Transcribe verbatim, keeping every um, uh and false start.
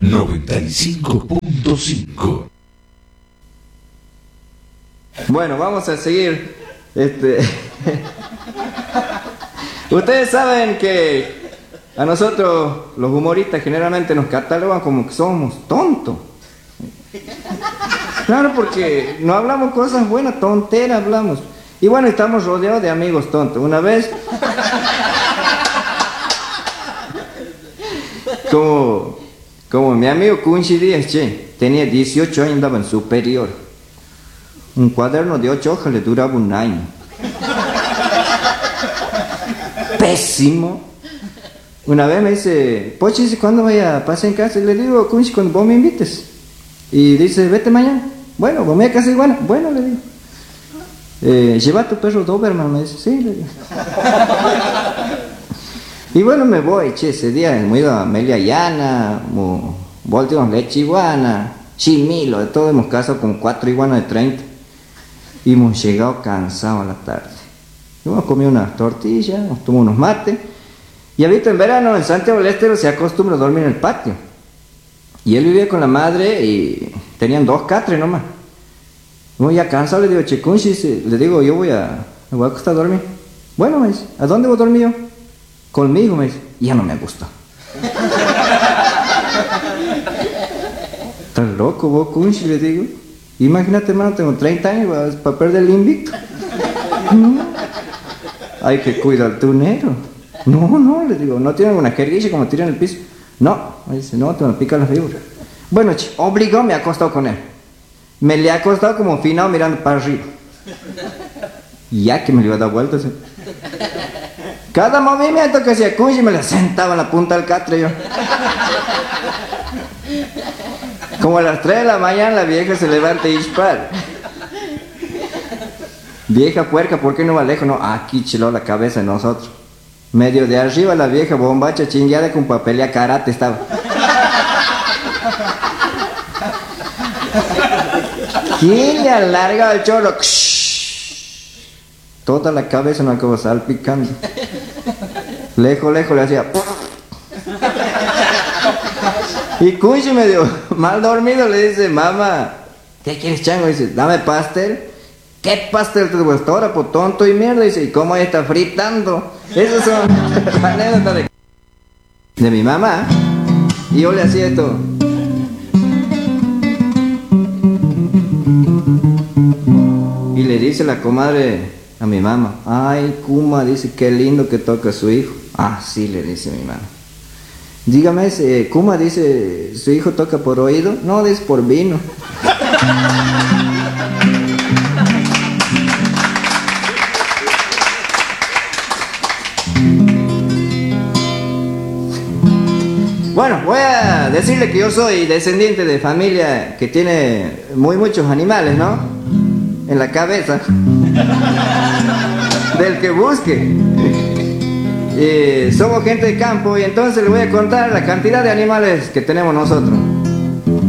noventa y cinco punto cinco. Bueno, vamos a seguir. Este... Ustedes saben que a nosotros los humoristas generalmente nos catalogan como que somos tontos. Claro, porque no hablamos cosas buenas, tonteras hablamos. Y bueno, estamos rodeados de amigos tontos. Una vez, como, como mi amigo Kunchi Díaz, che, tenía dieciocho años, andaba en superior. Un cuaderno de ocho hojas le duraba un año. Pésimo. Una vez me dice, Pochi, dice, ¿cuándo vaya a pasar en casa? Y le digo, Kunchi, cuando vos me invites. Y dice, vete mañana. Bueno, vos me a casa iguana. Bueno, le digo. Eh, lleva a tu perro Doberman, me dice, sí, le digo. Y bueno, me voy, che, ese día hemos ido a Amelia Llana, volteamos leche iguana, chimilo, de todo, hemos cazado con cuatro iguanas de treinta. Y hemos llegado cansados a la tarde. Y hemos comido unas tortillas, nos tomamos unos mates. Y ahorita en verano en Santiago del Estero se acostumbra a dormir en el patio. Y él vivía con la madre y tenían dos catres nomás. Muy ya cansado, le digo, che, Kunchi, le digo, yo voy a, me voy a acostar a dormir. Bueno, me dice, ¿a dónde voy a dormir yo? Conmigo, me dice. Y ya no me gusta. ¿Estás loco vos, Kunchi? Le digo. Imagínate, hermano, tengo treinta años para perder el invicto. No. Hay que cuidar tu negro. No, no, le digo, no tienen una jerguilla como tiran en el piso. No, me dice, no, te van a picar las figuras. Bueno, che, obligado me ha acostado con él. Me le ha acostado como finado mirando para arriba. Y ya que me le iba a dar vueltas. ¿eh? Cada movimiento que hacía Kunchi me le sentaba en la punta del catre yo. Como a las tres de la mañana la vieja se levanta y dispara. Vieja puerca, ¿por qué no va lejos? No, aquí chiló la cabeza de nosotros. Medio de arriba la vieja bombacha chingueada con papelea karate estaba. ¿Quién le alarga el chorro? Toda la cabeza no acabó salpicando. Lejos, lejos le hacía. Y Kunchi medio mal dormido le dice, mamá, ¿qué quieres, chango? Dice, dame pastel. ¿Qué pastel te gustó ahora, por tonto y mierda? Dice, ¿y cómo ella está fritando? Esas son las anécdotas de, de mi mamá. Y yo le hacía esto. Y le dice la comadre a mi mamá, ay, Kuma, dice, qué lindo que toca su hijo. Ah, sí, le dice mi mamá. Dígame, ese Kuma, dice, ¿su hijo toca por oído? No, dice, por vino. Bueno, voy a decirle que yo soy descendiente de familia que tiene muy muchos animales, ¿no? En la cabeza. Del que busque. Eh, somos gente de campo y entonces le voy a contar la cantidad de animales que tenemos nosotros.